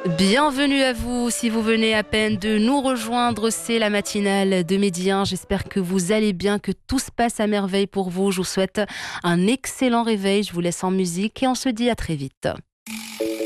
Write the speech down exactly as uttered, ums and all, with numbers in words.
Bienvenue à vous, si vous venez à peine de nous rejoindre, c'est la matinale de Midi un. J'espère que vous allez bien, que tout se passe à merveille pour vous. Je vous souhaite un excellent réveil, je vous laisse en musique et on se dit à très vite.